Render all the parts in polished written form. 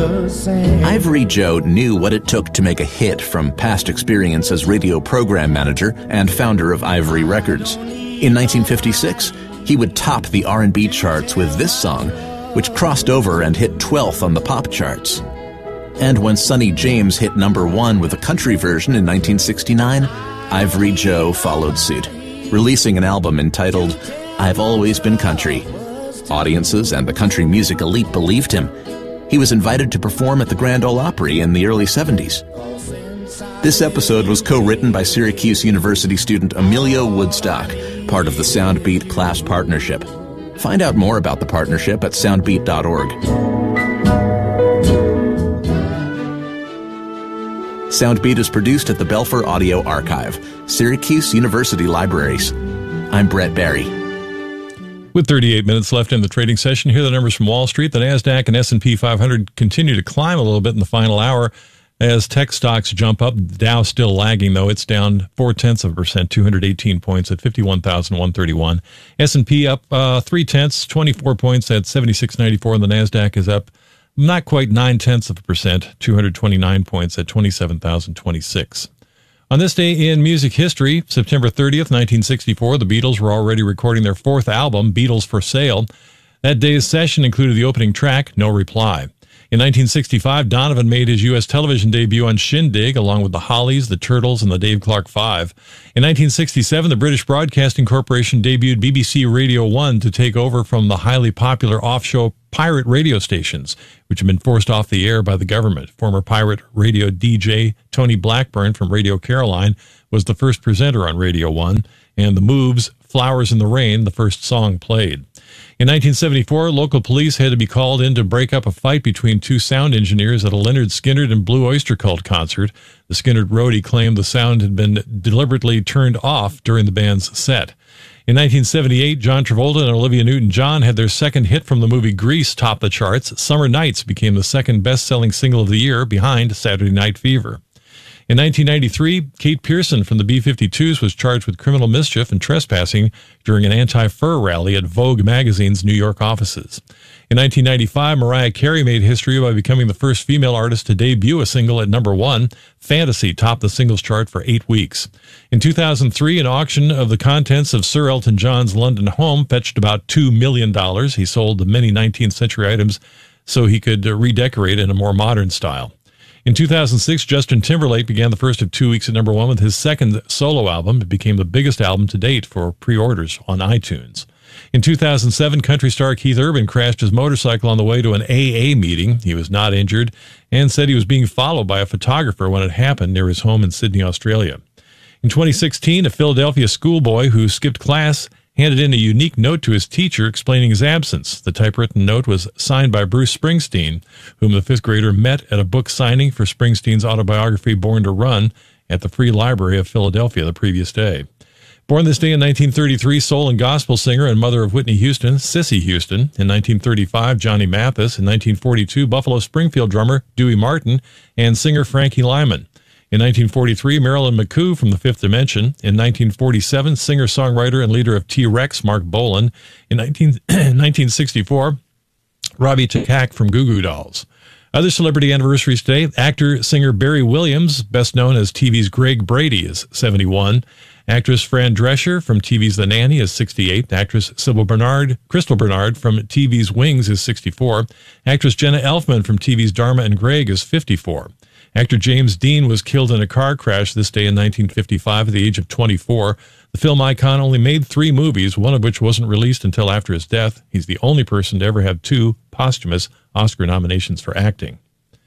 Ivory Joe knew what it took to make a hit from past experience as radio program manager and founder of Ivory Records. In 1956, he would top the R&B charts with this song, which crossed over and hit 12th on the pop charts. And when Sonny James hit #1 with a country version in 1969, Ivory Joe followed suit, releasing an album entitled I've Always Been Country. Audiences and the country music elite believed him. He was invited to perform at the Grand Ole Opry in the early 70s. This episode was co-written by Syracuse University student Emilio Woodstock, part of the Soundbeat class partnership. Find out more about the partnership at soundbeat.org. Soundbeat is produced at the Belfer Audio Archive, Syracuse University Libraries. I'm Brett Barry. With 38 minutes left in the trading session, here are the numbers from Wall Street. The NASDAQ and S&P 500 continue to climb a little bit in the final hour as tech stocks jump up. The Dow still lagging, though. It's down 0.4%, 218 points at 51,131. S&P up 0.3, 24 points at 7694, and the NASDAQ is up not quite 0.9%, 229 points at 27,026. On this day in music history, September 30th, 1964, the Beatles were already recording their fourth album, Beatles for Sale. That day's session included the opening track, No Reply. In 1965, Donovan made his U.S. television debut on Shindig, along with the Hollies, the Turtles, and the Dave Clark Five. In 1967, the British Broadcasting Corporation debuted BBC Radio 1 to take over from the highly popular off-show pirate radio stations, which had been forced off the air by the government. Former pirate radio DJ Tony Blackburn from Radio Caroline was the first presenter on Radio 1, and The Moves' Flowers in the Rain, the first song played. In 1974, local police had to be called in to break up a fight between two sound engineers at a Lynyrd Skynyrd and Blue Oyster Cult concert. The Skynyrd roadie claimed the sound had been deliberately turned off during the band's set. In 1978, John Travolta and Olivia Newton-John had their second hit from the movie Grease top the charts. Summer Nights became the second best-selling single of the year, behind Saturday Night Fever. In 1993, Kate Pearson from the B-52s was charged with criminal mischief and trespassing during an anti-fur rally at Vogue magazine's New York offices. In 1995, Mariah Carey made history by becoming the first female artist to debut a single at #1. Fantasy topped the singles chart for 8 weeks. In 2003, an auction of the contents of Sir Elton John's London home fetched about $2 million. He sold the many 19th century items so he could redecorate in a more modern style. In 2006, Justin Timberlake began the first of 2 weeks at #1 with his second solo album. It became the biggest album to date for pre-orders on iTunes. In 2007, country star Keith Urban crashed his motorcycle on the way to an AA meeting. He was not injured and said he was being followed by a photographer when it happened near his home in Sydney, Australia. In 2016, a Philadelphia schoolboy who skipped class handed in a unique note to his teacher explaining his absence. The typewritten note was signed by Bruce Springsteen, whom the fifth grader met at a book signing for Springsteen's autobiography Born to Run at the Free Library of Philadelphia the previous day. Born this day in 1933, soul and gospel singer and mother of Whitney Houston, Cissy Houston. In 1935, Johnny Mathis. In 1942, Buffalo Springfield drummer Dewey Martin and singer Frankie Lyman. In 1943, Marilyn McCoo from The Fifth Dimension. In 1947, singer-songwriter and leader of T-Rex, Mark Bolan. In 1964, Robbie Takak from Goo Goo Dolls. Other celebrity anniversaries today, actor-singer Barry Williams, best known as TV's Greg Brady, is 71. Actress Fran Drescher from TV's The Nanny is 68. Actress Crystal Bernard from TV's Wings is 64. Actress Jenna Elfman from TV's Dharma and Greg is 54. Actor James Dean was killed in a car crash this day in 1955 at the age of 24. The film icon only made 3 movies, one of which wasn't released until after his death. He's the only person to ever have 2 posthumous Oscar nominations for acting.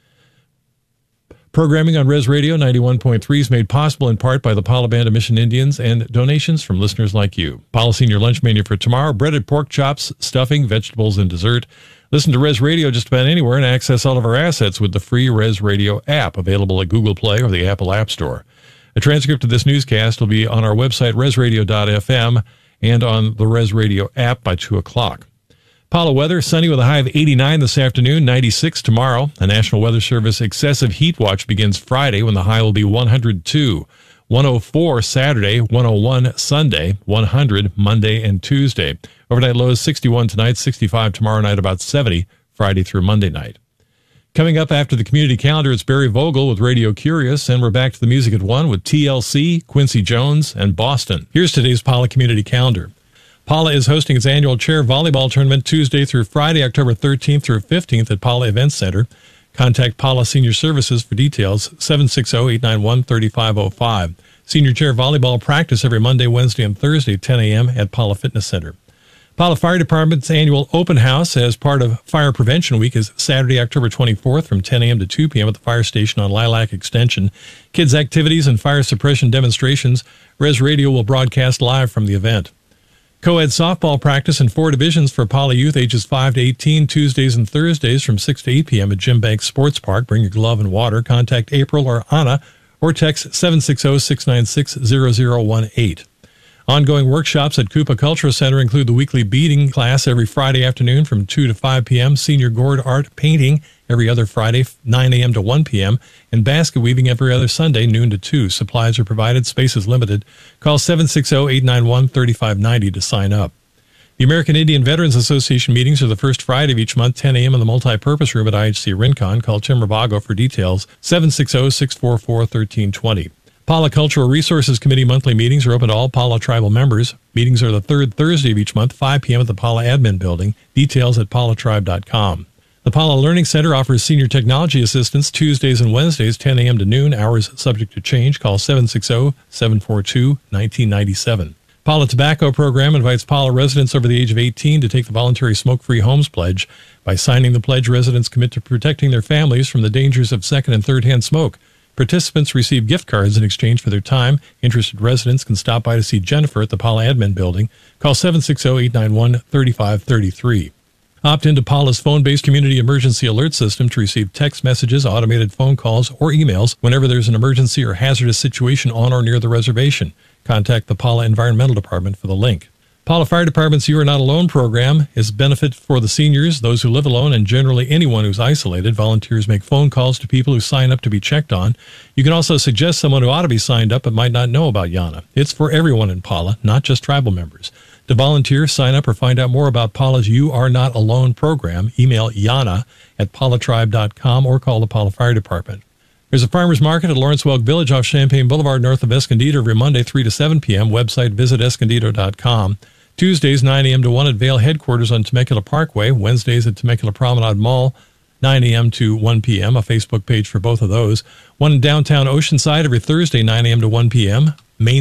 Programming on Res Radio 91.3 is made possible in part by the Palo Band of Mission Indians and donations from listeners like you. Palo Senior Lunch Menu for tomorrow: breaded pork chops, stuffing, vegetables, and dessert. Listen to Res Radio just about anywhere and access all of our assets with the free Res Radio app, available at Google Play or the Apple App Store. A transcript of this newscast will be on our website, resradio.fm, and on the Res Radio app by 2 o'clock. Palo weather, sunny with a high of 89 this afternoon, 96 tomorrow. A National Weather Service excessive heat watch begins Friday when the high will be 102. 104 Saturday, 101 Sunday, 100 Monday and Tuesday. Overnight lows 61 tonight, 65 tomorrow night, about 70 Friday through Monday night. Coming up after the community calendar, it's Barry Vogel with Radio Curious, and we're back to the music at 1 with TLC, Quincy Jones, and Boston. Here's today's Pala community calendar. Pala is hosting its annual chair volleyball tournament Tuesday through Friday, October 13th through 15th at Pala Events Center. Contact Pala Senior Services for details, 760-891-3505. Senior chair volleyball practice every Monday, Wednesday, and Thursday at 10 a.m. at Pala Fitness Center. Pala Fire Department's annual open house as part of Fire Prevention Week is Saturday, October 24th from 10 a.m. to 2 p.m. at the fire station on Lilac Extension. Kids' activities and fire suppression demonstrations. Res Radio will broadcast live from the event. Co-ed softball practice in 4 divisions for Pala youth ages 5 to 18, Tuesdays and Thursdays from 6 to 8 p.m. at Jim Banks Sports Park. Bring your glove and water. Contact April or Anna or text 760-696-0018. Ongoing workshops at Koopa Cultural Center include the weekly beading class every Friday afternoon from 2 to 5 p.m., senior gourd art painting every other Friday, 9 a.m. to 1 p.m., and basket weaving every other Sunday, noon to 2. Supplies are provided. Space is limited. Call 760-891-3590 to sign up. The American Indian Veterans Association meetings are the first Friday of each month, 10 a.m. in the multi-purpose room at IHC Rincon. Call Tim Ravago for details, 760-644-1320. Pala Cultural Resources Committee monthly meetings are open to all Pala tribal members. Meetings are the third Thursday of each month, 5 p.m. at the Pala Admin Building. Details at palatribe.com. The Pala Learning Center offers senior technology assistance Tuesdays and Wednesdays, 10 a.m. to noon. Hours subject to change. Call 760-742-1997. Pala Tobacco Program invites Pala residents over the age of 18 to take the voluntary Smoke-Free Homes Pledge. By signing the pledge, residents commit to protecting their families from the dangers of second- and third-hand smoke. Participants receive gift cards in exchange for their time. Interested residents can stop by to see Jennifer at the Pala Admin Building. Call 760-891-3533. Opt into Pala's phone-based community emergency alert system to receive text messages, automated phone calls, or emails whenever there's an emergency or hazardous situation on or near the reservation. Contact the Pala Environmental Department for the link. Pala Fire Department's You Are Not Alone program is a benefit for the seniors, those who live alone, and generally anyone who's isolated. Volunteers make phone calls to people who sign up to be checked on. You can also suggest someone who ought to be signed up but might not know about Yana. It's for everyone in Pala, not just tribal members. To volunteer, sign up, or find out more about Pala's You Are Not Alone program, email Yana at palatribe.com or call the Pala Fire Department. There's a farmer's market at Lawrence Welk Village off Champaign Boulevard north of Escondido every Monday 3 to 7 p.m. Website visit escondido.com. Tuesdays 9 a.m. to 1 at Vail headquarters on Temecula Parkway. Wednesdays at Temecula Promenade Mall, 9 a.m. to 1 p.m. A Facebook page for both of those. One in downtown Oceanside every Thursday 9 a.m. to 1 p.m.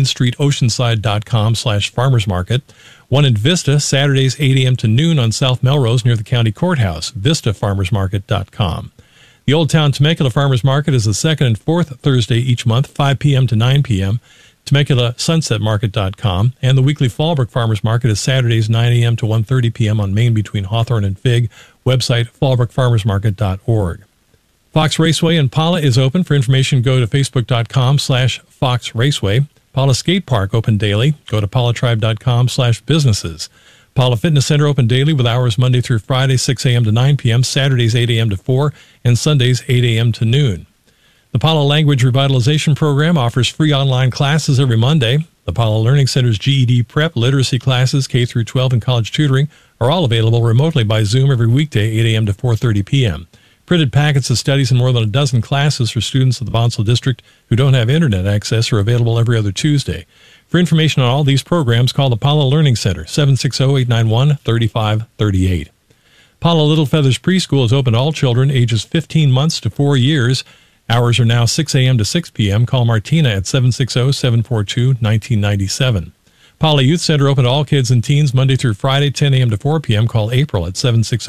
mainstreetoceanside.com/farmers market. One in Vista, Saturdays 8 a.m. to noon on South Melrose near the county courthouse, vistafarmersmarket.com. The Old Town Temecula Farmers Market is the second and fourth Thursday each month, 5 p.m. to 9 p.m. TemeculaSunsetMarket.com, and the weekly Fallbrook Farmers Market is Saturdays 9 a.m. to 1:30 p.m. on Main between Hawthorne and Fig. Website fallbrookfarmersmarket.org. Fox Raceway in Pala is open. For information, go to facebook.com/Fox Raceway. Pala Skate Park open daily. Go to palatribe.com/businesses. Pala Fitness Center open daily with hours Monday through Friday, 6 a.m. to 9 p.m., Saturdays 8 a.m. to 4, and Sundays 8 a.m. to noon. The Pala Language Revitalization Program offers free online classes every Monday. The Pala Learning Center's GED prep, literacy classes, K-12, and college tutoring are all available remotely by Zoom every weekday, 8 a.m. to 4:30 p.m. Printed packets of studies and more than a dozen classes for students of the Bonsall District who don't have internet access are available every other Tuesday. For information on all these programs, call the Pala Learning Center, 760-891-3538. Pala Little Feathers Preschool is open to all children ages 15 months to 4 years. Hours are now 6 a.m. to 6 p.m. Call Martina at 760-742-1997. Pala Youth Center open to all kids and teens Monday through Friday, 10 a.m. to 4 p.m. Call April at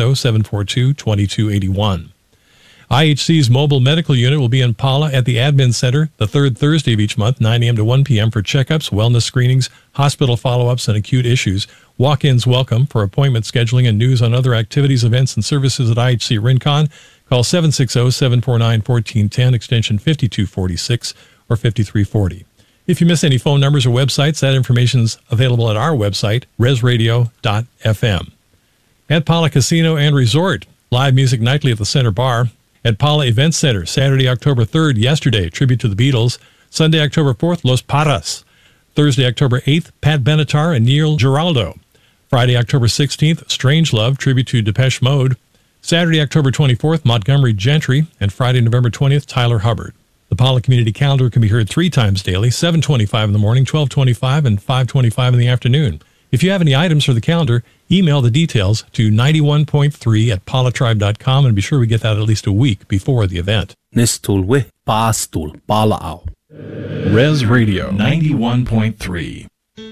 760-742-2281. IHC's mobile medical unit will be in Pala at the Admin Center the third Thursday of each month, 9 a.m. to 1 p.m. for checkups, wellness screenings, hospital follow-ups, and acute issues. Walk-ins welcome. For appointment scheduling and news on other activities, events, and services at IHC Rincon, call 760-749-1410, extension 5246 or 5340. If you miss any phone numbers or websites, that information is available at our website, resradio.fm. At Pala Casino and Resort, live music nightly at the Center Bar. At Pala Event Center, Saturday, October 3rd, Yesterday, tribute to the Beatles. Sunday, October 4th, Los Paras. Thursday, October 8th, Pat Benatar and Neil Giraldo. Friday, October 16th, Strangelove, tribute to Depeche Mode. Saturday, October 24th, Montgomery Gentry, and Friday, November 20th, Tyler Hubbard. The Pollock Community Calendar can be heard 3 times daily, 7:25 in the morning, 12:25, and 5:25 in the afternoon. If you have any items for the calendar, email the details to 91.3@palatribe.com and be sure we get that at least a week before the event. Nistulwe pastul palao. Res Radio 91.3.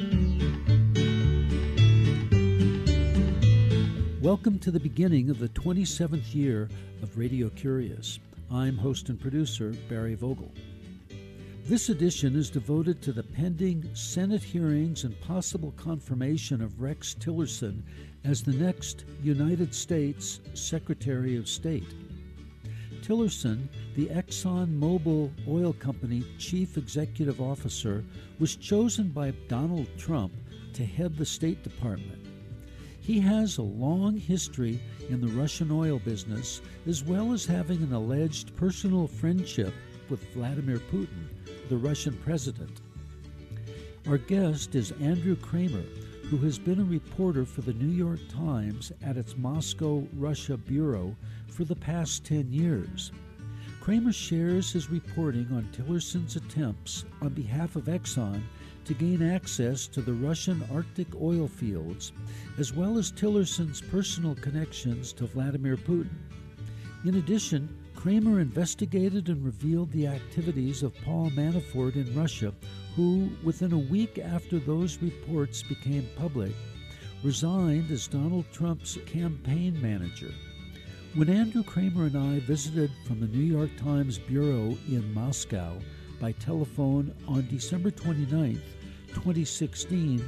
Welcome to the beginning of the 27th year of Radio Curious. I'm host and producer Barry Vogel. This edition is devoted to the pending Senate hearings and possible confirmation of Rex Tillerson as the next United States Secretary of State. Tillerson, the ExxonMobil Oil Company Chief Executive Officer, was chosen by Donald Trump to head the State Department. He has a long history in the Russian oil business, as well as having an alleged personal friendship with Vladimir Putin, the Russian president. Our guest is Andrew Kramer, who has been a reporter for the New York Times at its Moscow, Russia bureau for the past 10 years. Kramer shares his reporting on Tillerson's attempts on behalf of Exxon to gain access to the Russian Arctic oil fields, as well as Tillerson's personal connections to Vladimir Putin. In addition, Kramer investigated and revealed the activities of Paul Manafort in Russia, who, within a week after those reports became public, resigned as Donald Trump's campaign manager. When Andrew Kramer and I visited from the New York Times bureau in Moscow by telephone on December 29, 2016,